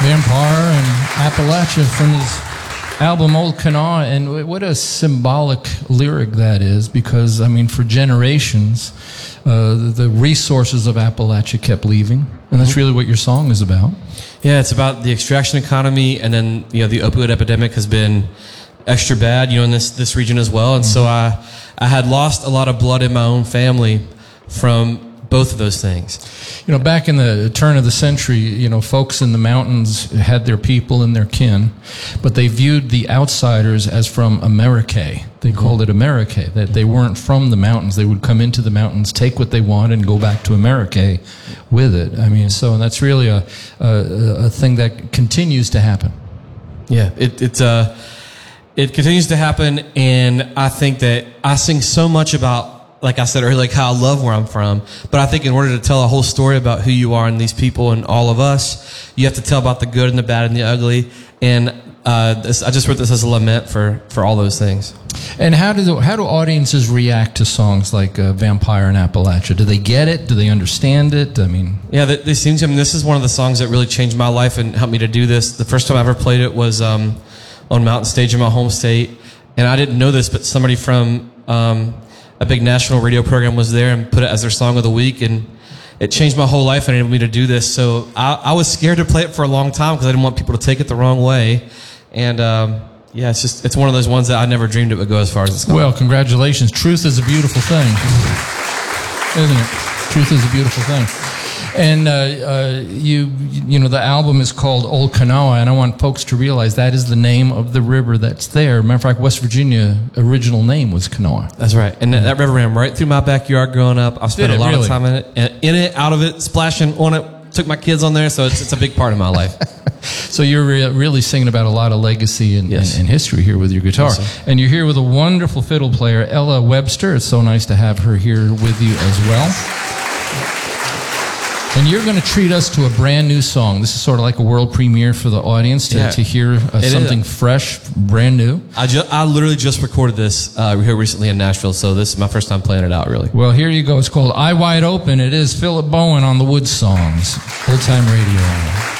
Vampire and Appalachia from his album Old Kanawha, and what a symbolic lyric that is, because, I mean, for generations, the resources of Appalachia kept leaving, and that's really what your song is about. Yeah, it's about the extraction economy, and then, you know, the opioid epidemic has been extra bad, you know, in this region as well, and so I had lost a lot of blood in my own family from both of those things. You know, back in the turn of the century, you know, folks in the mountains had their people and their kin, but they viewed the outsiders as from America. They called it America, that they weren't from the mountains. They would come into the mountains, take what they want, and go back to America with it. I mean, so that's really a thing that continues to happen. Yeah, it continues to happen, and I think that I sing so much about, like I said earlier, like how I love where I'm from. But I think in order to tell a whole story about who you are and these people and all of us, you have to tell about the good and the bad and the ugly. And I just wrote this as a lament for all those things. And how do audiences react to songs like Vampire and Appalachia? Do they get it? Do they understand it? I mean, yeah, they seem to. I mean, this is one of the songs that really changed my life and helped me to do this. The first time I ever played it was on Mountain Stage in my home state, and I didn't know this, but somebody from a big national radio program was there and put it as their song of the week, and it changed my whole life and enabled me to do this. So I was scared to play it for a long time because I didn't want people to take it the wrong way. And yeah, it's one of those ones that I never dreamed it would go as far as it's gone. Well, congratulations. Truth is a beautiful thing, isn't it? Truth is a beautiful thing. And you know, the album is called Old Kanawha, and I want folks to realize that is the name of the river that's there. Matter of fact, West Virginia original name was Kanawha. That's right. And that river ran right through my backyard growing up. I've spent a lot of time in it, and in it, out of it, splashing on it. Took my kids on there, so it's a big part of my life. So you're really singing about a lot of legacy and history here with your guitar. Yes, and you're here with a wonderful fiddle player, Ella Webster. It's so nice to have her here with you as well. And you're going to treat us to a brand new song. This is sort of like a world premiere for the audience to hear something fresh, brand new. I literally just recorded this here recently in Nashville, so this is my first time playing it out, really. Well, here you go. It's called Eye Wide Open. It is Philip Bowen on the Wood Songs. Old Time Radio.